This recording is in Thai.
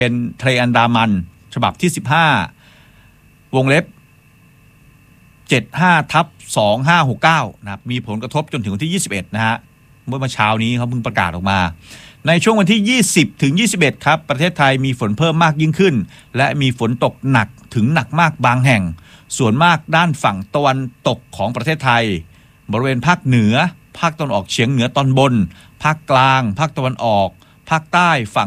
เป็นทะเลอันดามันฉบับที่15วงเล็บ75/2569นะครับมีผลกระทบจนถึงวันที่21นะฮะเมื่อเช้านี้เขาเพิ่งประกาศออกมาในช่วงวันที่20ถึง21ครับประเทศไทยมีฝนเพิ่มมากยิ่งขึ้นและมีฝนตกหนักถึงหนักมากบางแห่งส่วนมากด้านฝั่งตะวันตกของประเทศไทยบริเวณภาคเหนือภาคตะวันออกเฉียงเหนือตอนบนภาคกลางภาคตะวันออกภาคใต้ฝั่ง